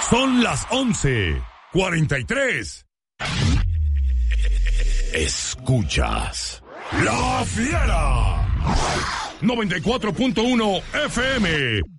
Son las 11:43. Escuchas La Fiera 94.1 FM